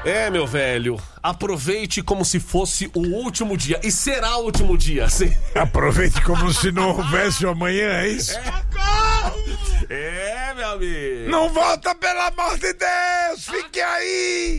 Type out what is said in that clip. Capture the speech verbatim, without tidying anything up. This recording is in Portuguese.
É, meu velho, aproveite como se fosse o último dia. E será o último dia, sim. Aproveite como se não houvesse o amanhã, é isso? É, é meu amigo. Não volta, pelo amor de Deus! Fique aí!